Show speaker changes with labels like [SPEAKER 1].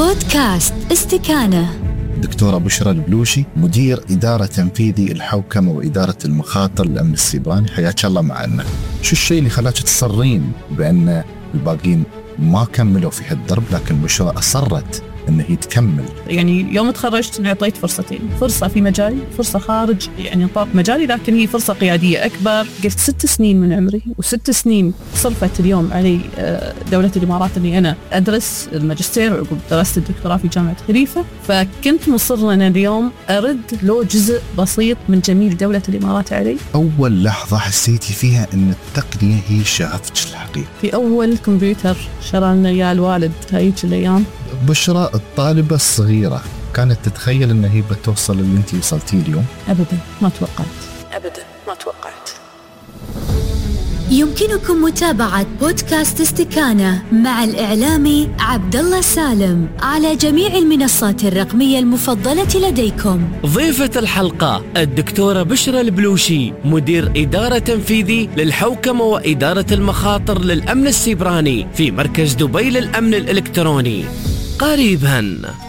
[SPEAKER 1] بودكاست استكانة.
[SPEAKER 2] دكتورة بشرى البلوشي، مدير إدارة تنفيذي الحوكمة وإدارة المخاطر الأمن السيبراني، حياك الله معنا. شو الشيء اللي خلاك تصرين بأن الباقين ما كملوا في هالدرب لكن بشرى أصرت أن هي تكمل؟
[SPEAKER 3] يعني يوم تخرجت أعطيت فرصتين، فرصة في مجالي، فرصة خارج يعني نطاق مجالي، لكن هي فرصة قيادية أكبر. قلت 6 سنين من عمري و6 سنين صرفت اليوم علي دولة الإمارات أني أنا أدرس الماجستير وعقب درست الدكتوراه في جامعة خليفة، فكنت مصر أن اليوم أرد له جزء بسيط من جميل دولة الإمارات علي.
[SPEAKER 2] أول لحظة حسيتي فيها أن التقنية هي شغفك الحقيقي؟
[SPEAKER 3] في أول كمبيوتر شرى لنا إياه الوالد هايج الأيام.
[SPEAKER 2] بشرى الطالبة الصغيرة كانت تتخيل أن هي بتوصل اللي أنت وصلتيه اليوم؟
[SPEAKER 3] أبدا ما توقعت، أبدا ما توقعت.
[SPEAKER 1] يمكنكم متابعة بودكاست استكانة مع الإعلامي عبد الله سالم على جميع المنصات الرقمية المفضلة لديكم.
[SPEAKER 4] ضيفة الحلقة الدكتورة بشرى البلوشي، مدير إدارة تنفيذي للحوكمة وإدارة المخاطر للأمن السيبراني في مركز دبي للأمن الإلكتروني. قريباً.